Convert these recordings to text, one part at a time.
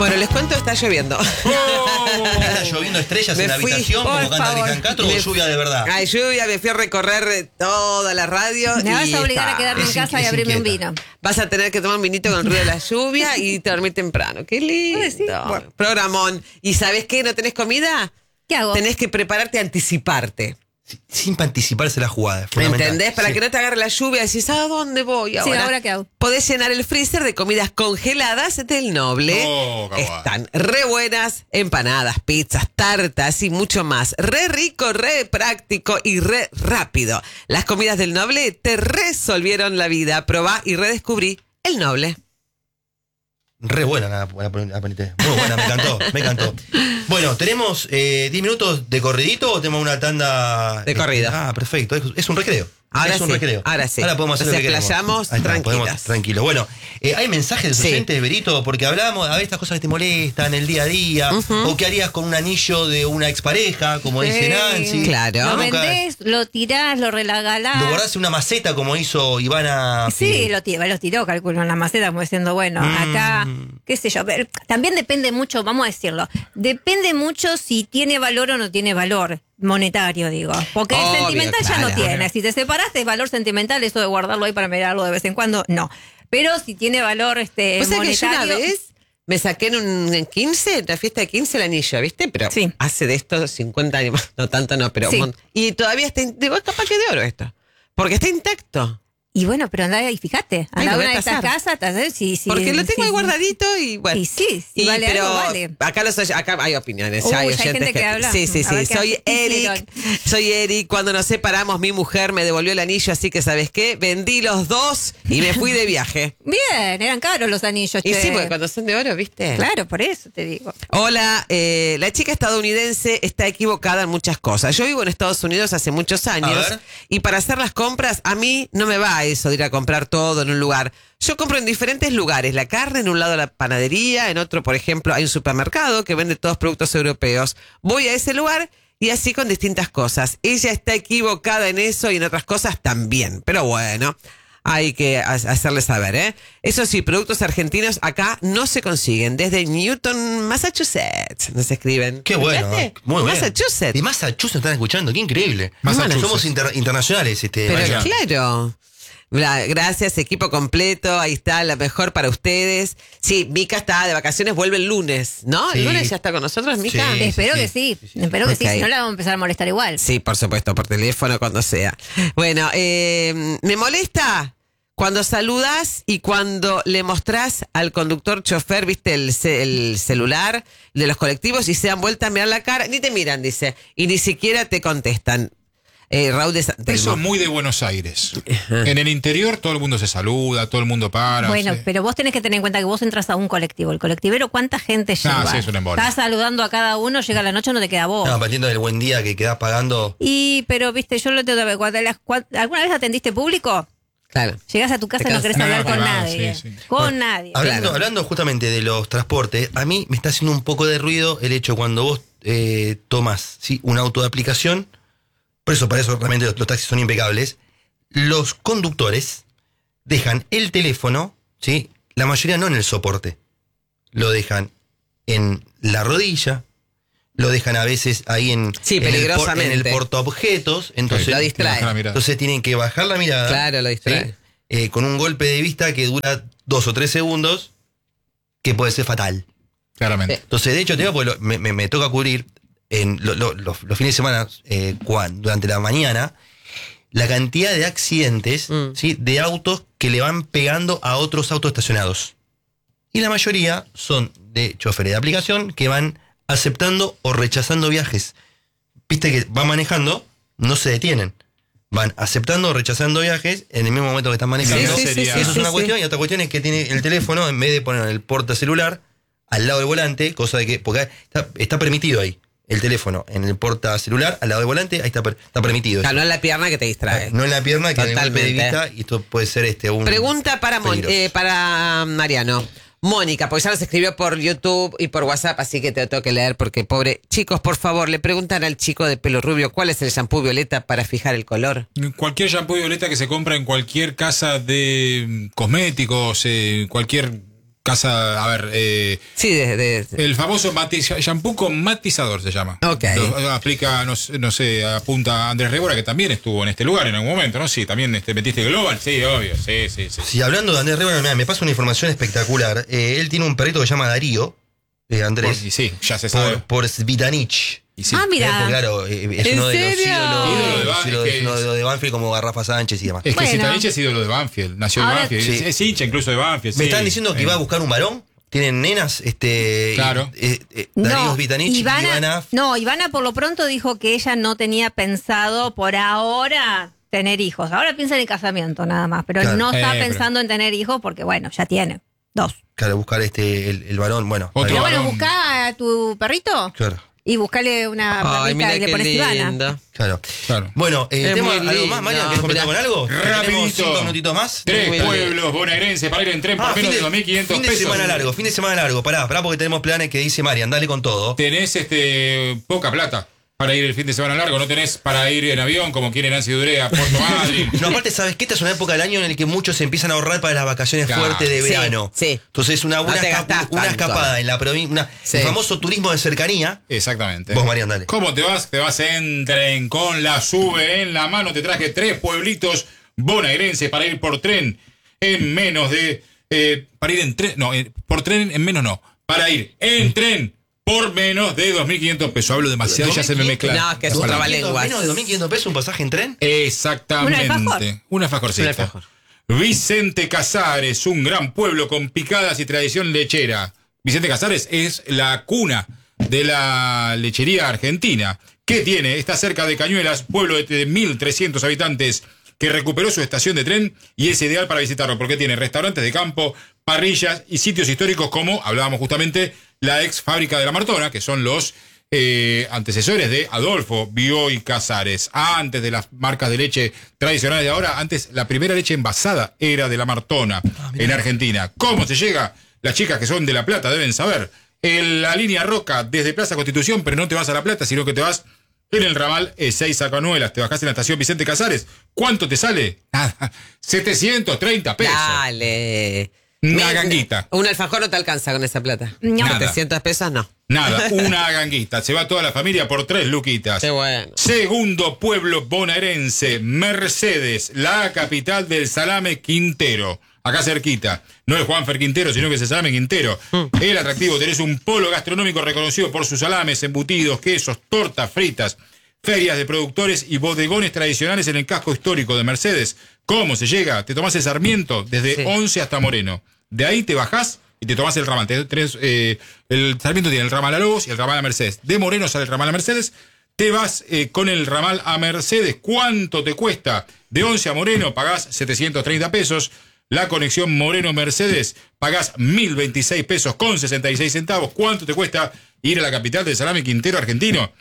Bueno, les cuento, está lloviendo. ¿Está lloviendo estrellas en la habitación como canta Cristian Castro o lluvia de verdad? Hay lluvia, me fui a recorrer toda la radio. Me vas a obligar a quedarme en casa y abrirme un vino. Vas a tener que tomar un vinito con el ruido de la lluvia y dormir temprano. ¡Qué lindo! Sí, bueno. Programón. ¿Y sabés qué? ¿No tenés comida? ¿Qué hago? Tenés que prepararte, anticiparte. Sin anticiparse la jugada. ¿Entendés? Para que no te agarre la lluvia y decís, ¿a dónde voy ahora? Sí, ¿ahora qué hago? Podés llenar el freezer de comidas congeladas del Noble. Oh, Están re buenas, empanadas, pizzas, tartas y mucho más. Re rico, re práctico y re rápido. Las comidas del Noble te resolvieron la vida. Probá y redescubrí el Noble. Re buena la penitencia. Muy buena, me encantó. Bueno, ¿tenemos 10 minutos de corridito o tenemos una tanda? De corrido. Perfecto. Es un recreo. Ahora es un sí, recreo. ahora sí. Ahora podemos hacer lo que queramos. Desplayamos Ahí está, tranquilas. Tranquilo. Bueno, hay mensajes de oyentes, Berito, porque hablábamos a ver estas cosas que te molestan el día a día, o qué harías con un anillo de una expareja, como dice Nancy. Claro. Lo vendés, lo tirás, lo regalás. Lo guardás en una maceta como hizo Ivana. Sí, lo tiró, calculo, en la maceta, como diciendo, bueno, acá, qué sé yo. Pero también depende mucho, vamos a decirlo, depende mucho si tiene valor o no tiene valor monetario, digo. Porque el sentimental ya no tiene. Si te separaste, es valor sentimental, eso de guardarlo ahí para mirarlo de vez en cuando, no. Pero si tiene valor monetario... que yo una vez me saqué en 15, en la fiesta de 15, el anillo, ¿viste? Pero sí. Hace de esto 50 años, no tanto no, pero... Sí. Y todavía está, capaz que de oro esto, porque está intacto. Y bueno, pero andá y fíjate, andá a una de estas casas, sí, porque lo tengo ahí guardadito y bueno. Y sí, vale, pero algo vale. Acá hay opiniones. Hay gente que habla. Sí. Soy Eric. Cuando nos separamos, mi mujer me devolvió el anillo, así que ¿sabes qué? Vendí los dos y me fui de viaje. Bien, eran caros los anillos. Y sí, porque cuando son de oro, ¿viste? Claro, por eso te digo. Hola, la chica estadounidense está equivocada en muchas cosas. Yo vivo en Estados Unidos hace muchos años y para hacer las compras a mí no me va eso de ir a comprar todo en un lugar. Yo compro en diferentes lugares. La carne, en un lado la panadería, en otro, por ejemplo, hay un supermercado que vende todos productos europeos. Voy a ese lugar y así con distintas cosas. Ella está equivocada en eso y en otras cosas también. Pero bueno, hay que hacerle saber, ¿eh? Eso sí, productos argentinos acá no se consiguen. Desde Newton, Massachusetts, nos escriben. Qué bueno, muy bien. Massachusetts. De Massachusetts están escuchando, qué increíble. Massachusetts. Somos internacionales. Pero Mariano. claro. Gracias, equipo completo. Ahí está, la mejor para ustedes. Sí, Mica está de vacaciones, vuelve el lunes, ¿no? Sí. ¿El lunes ya está con nosotros, Mica? Sí. Espero que sí. Espero que sí, si no la vamos a empezar a molestar igual. Sí, por supuesto, por teléfono, cuando sea. Bueno, me molesta cuando saludas y cuando le mostrás al conductor chofer, viste, el celular de los colectivos y se dan vuelta a mirar la cara, ni te miran, dice, y ni siquiera te contestan. Raúl de Santelmo. Eso es muy de Buenos Aires. En el interior todo el mundo se saluda, todo el mundo para. Bueno, sí. pero vos tenés que tener en cuenta que vos entras a un colectivo. El colectivero, ¿cuánta gente lleva? Sí, es un embole. Estás saludando a cada uno, llega la noche, no te queda vos. No, partiendo del buen día que quedás pagando. Pero, viste, yo lo tengo que ver. ¿Alguna vez atendiste público? Claro. Llegás a tu casa y no querés hablar con nadie. Sí. Con nadie. Hablando justamente de los transportes, a mí me está haciendo un poco de ruido el hecho cuando vos tomas un auto de aplicación. Por eso, para eso realmente los taxis son impecables. Los conductores dejan el teléfono, ¿sí? La mayoría no en el soporte. Lo dejan en la rodilla, lo dejan a veces ahí en el portaobjetos. Entonces, lo distrae. Entonces tienen que bajar la mirada. Claro, lo distrae. ¿Sí? Con un golpe de vista que dura 2 o 3 segundos, que puede ser fatal. Claramente. Entonces, de hecho, te digo, porque me toca cubrir en los fines de semana, durante la mañana, la cantidad de accidentes, ¿sí? De autos que le van pegando a otros autos estacionados. Y la mayoría son de choferes de aplicación que van aceptando o rechazando viajes. Viste que van manejando, no se detienen. Van aceptando o rechazando viajes en el mismo momento que están manejando. Sí, Eso es una cuestión. Y otra cuestión es que tiene el teléfono, en vez de poner el portacelular al lado del volante, cosa de que, porque está permitido ahí. El teléfono en el portacelular, al lado del volante, ahí está permitido. No en la pierna que te distrae. No en la pierna, que en el golpe de vista, y esto puede ser un... Pregunta para Mariano. Mónica, porque ya nos escribió por YouTube y por WhatsApp, así que te lo tengo que leer porque pobre. Chicos, por favor, le preguntan al chico de pelo rubio cuál es el shampoo violeta para fijar el color. Cualquier shampoo violeta que se compra en cualquier casa de cosméticos, cualquier casa, a ver, Sí, el famoso shampoo con matizador se llama. Ok. Aplica, no sé, apunta a Andrés Rebora, que también estuvo en este lugar en algún momento, ¿no? Sí, también metiste Global, sí, obvio, sí. Sí, hablando de Andrés Rebora, me pasa una información espectacular. Él tiene un perrito que se llama Darío, Andrés. Sí, ya se sabe. Por Svitanich. Sí. Mira. Porque, claro, es ¿En uno de los serio? ídolos de Banfield, como Rafa Sánchez y demás. Es que Bueno. Zitanich es ídolo de Banfield, nació en Ahora- Banfield, Sí. es hincha incluso de Banfield. Me sí. están diciendo que iba a buscar un varón. Tienen nenas, Claro. Darío Svitanich y Ivana por lo pronto dijo que ella no tenía pensado por ahora tener hijos. Ahora piensa en el casamiento nada más, pero Claro. no está Pero- pensando en tener hijos porque, bueno, ya tiene 2. Claro, buscar el varón, bueno. Otro Pero bueno, varón. buscá a tu perrito Claro, y buscale una Ay, perrita mira y le qué pones Ivana. lindo. claro. Claro. Bueno, Es ¿tema muy algo lindo. más, Marian? ¿Querés comentar Mirá. con algo? Tenemos Rapidito. 5 minutitos más. 3 Muy bien. pueblos bonaerenses para ir en tren por menos de 2.500 fin de pesos. semana largo. Pará porque tenemos planes que dice Marian, dale con todo. Tenés poca plata para ir el fin de semana largo, no tenés para ir en avión como quiere Nancy Duré a Puerto Madryn. No, aparte, ¿sabes qué? Esta es una época del año en la que muchos se empiezan a ahorrar para las vacaciones Claro. fuertes de Sí, verano. sí. Entonces, una No te gastás una tanto. escapada en la provincia, Sí. el famoso turismo de cercanía. Exactamente. Vos, Marian, dale. ¿Cómo te vas? Te vas en tren con la SUBE en la mano. Te traje 3 pueblitos bonaerenses para ir por tren en menos de... para ir en tren... No, por tren en menos no. Para ir en tren por menos de 2.500 pesos. Hablo demasiado y ya se me mezcla. No, que es la un palabra. trabalenguas. Menos de 2.500 pesos un pasaje en tren. Exactamente. Un alfajor. Un alfajorcito. Un alfajor. Vicente Casares, un gran pueblo con picadas y tradición lechera. Vicente Casares es la cuna de la lechería argentina. ¿Qué tiene? Está cerca de Cañuelas, pueblo de 1.300 habitantes que recuperó su estación de tren y es ideal para visitarlo porque tiene restaurantes de campo, parrillas y sitios históricos como, hablábamos justamente, la ex fábrica de la Martona, que son los antecesores de Adolfo Bioy Casares. Antes de las marcas de leche tradicionales de ahora, antes la primera leche envasada era de la Martona en Argentina. ¿Cómo se llega? Las chicas que son de La Plata deben saber. En la línea Roca desde Plaza Constitución, pero no te vas a La Plata, sino que te vas en el ramal 6 a Cañuelas. Te bajás en la estación Vicente Casares. ¿Cuánto te sale? Nada, 730 pesos. Dale. Una ganguita. Un alfajor no te alcanza con esa plata. No. Nada. 700 pesos no. Nada, una ganguita. Se va toda la familia por 3 luquitas. Qué bueno. Segundo pueblo bonaerense, Mercedes, la capital del salame Quintero. Acá cerquita. No es Juanfer Quintero, sino que es el salame Quintero. El atractivo, tenés un polo gastronómico reconocido por sus salames, embutidos, quesos, tortas fritas, ferias de productores y bodegones tradicionales en el casco histórico de Mercedes. ¿Cómo se llega? Te tomás el Sarmiento desde Sí. 11 hasta Moreno. De ahí te bajás y te tomás el ramal. El Sarmiento tiene el ramal a Lobos y el ramal a Mercedes. De Moreno sale el ramal a Mercedes. Te vas con el ramal a Mercedes. ¿Cuánto te cuesta? De 11 a Moreno pagás 730 pesos. La conexión Moreno-Mercedes pagás 1.026 pesos con 66 centavos. ¿Cuánto te cuesta ir a la capital del salame Quintero argentino?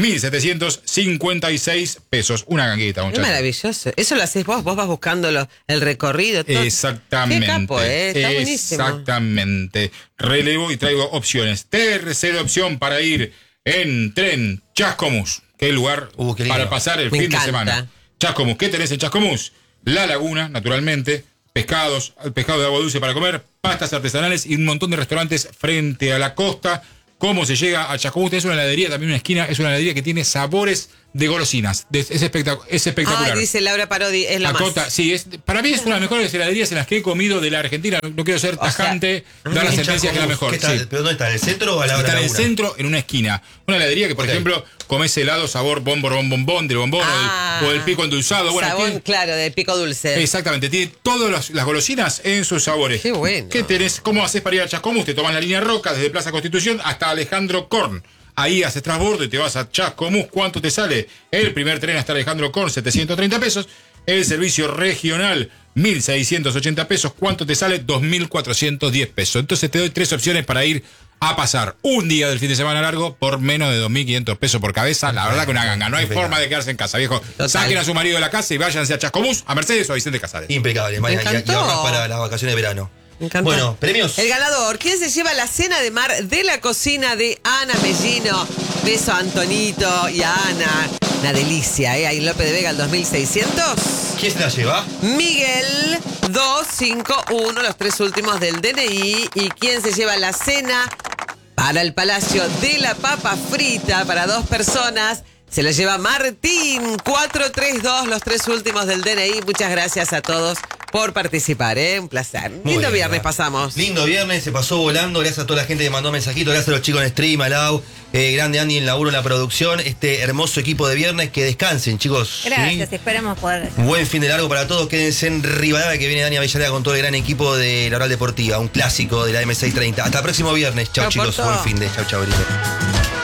1.756 pesos. Una ganguita, Es muchachos. maravilloso. Eso lo haces vos vas buscando el recorrido. Todo. Exactamente. Qué capo, está buenísimo. Exactamente. Relevo y traigo opciones. Tercera opción para ir en tren, Chascomús. Qué lugar Qué lindo. para pasar el Me fin encanta. de semana. Chascomús. ¿Qué tenés en Chascomús? La laguna, naturalmente. Pescados, pescado de agua dulce para comer, pastas artesanales y un montón de restaurantes frente a la costa. ¿Cómo se llega a Chascomús? Es una heladería, también una esquina, es una heladería que tiene sabores de golosinas. Es espectacular. Ay, dice Laura Parodi, es la Acota, más. sí, para mí es una de las mejores heladerías en las que he comido de la Argentina. No quiero ser tajante, dar la sentencia que es la mejor. ¿Qué está? Sí. ¿Pero dónde está? ¿En el centro o a la hora Está de en la el una? centro, en una esquina. Una heladería que, por Ok. ejemplo, comes helado sabor bombón, del bombón o del pico endulzado. Bueno, Sabón, tiene- claro, del pico dulce. exactamente, tiene todas las golosinas en sus sabores. Qué bueno. ¿Qué tenés? ¿Cómo haces para ir a Chascomús? Te tomas la línea Roca desde Plaza Constitución hasta Alejandro Korn. Ahí haces transbordo y te vas a Chascomús. ¿Cuánto te sale? El primer tren hasta Alejandro Korn, 730 pesos. El servicio regional, 1.680 pesos. ¿Cuánto te sale? 2.410 pesos. Entonces te doy 3 opciones para ir a pasar un día del fin de semana largo por menos de 2.500 pesos por cabeza. La verdad que una ganga. No hay forma de quedarse en casa, viejo. Total. Saquen a su marido de la casa y váyanse a Chascomús, a Mercedes o a Vicente Casares. Impecable, Marian. Y encantó. ahorras para las vacaciones de verano. Me encanta. Bueno, premios. El ganador, ¿quién se lleva la cena de mar de la cocina de Ana Mellino? Beso a Antonito y a Ana. Una delicia, ¿eh? Ahí López de Vega, el 2600. ¿Quién se la lleva? Miguel 251, los 3 últimos del DNI. ¿Y quién se lleva la cena para el Palacio de la Papa Frita para 2 personas? Se la lleva Martín 432, los 3 últimos del DNI. Muchas gracias a todos por participar, un placer. Muy Lindo bien, viernes pasamos. Lindo viernes, se pasó volando. Gracias a toda la gente que mandó mensajitos. Gracias a los chicos en stream, a Lau, grande Andy en laburo en la producción. Este hermoso equipo de viernes. Que descansen, chicos. Gracias, ¿sí? esperemos poder. Buen fin de largo para todos. Quédense en Rivadavia, que viene Dani Avellaneda con todo el gran equipo de la Oral Deportiva. Un clásico de la M630. Hasta el próximo viernes. Chau, Chau, chicos. Porto. Buen fin de. Chau, chau, Brito.